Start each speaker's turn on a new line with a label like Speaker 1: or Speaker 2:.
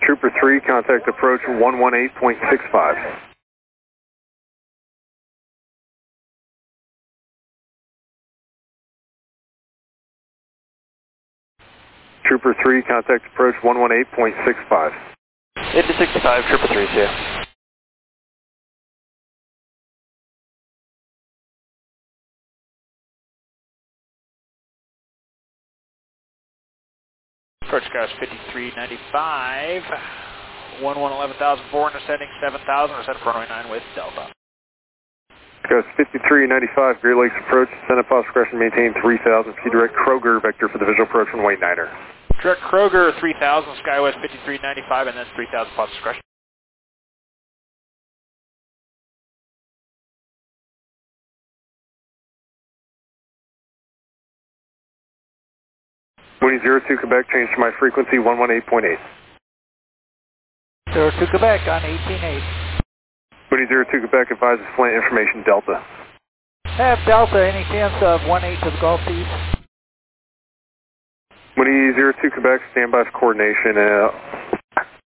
Speaker 1: Trooper 3, contact approach 118.65. Trooper 3, contact approach 118.65.
Speaker 2: 865, Trooper 3, see you. Approach skies 5395, 11,400, ascending 7,000, ascend for runway 9 with Delta.
Speaker 1: Skies 5395, Great Lakes approach, descend at possible discretion, maintain 3,000, ski direct Kroger, vector for the visual approach runway 9er.
Speaker 2: Direct Kroger 3000, Skywest 5395, and then 3,000 possible discretion.
Speaker 1: Winnie 02 Quebec, change to my frequency 118.8.
Speaker 3: 02 Quebec on 18.8.
Speaker 1: Winnie 02 Quebec, advises slant information Delta.
Speaker 3: Have Delta, any chance of 18 to the Gulf East?
Speaker 1: Winnie 02 Quebec, stand by for coordination.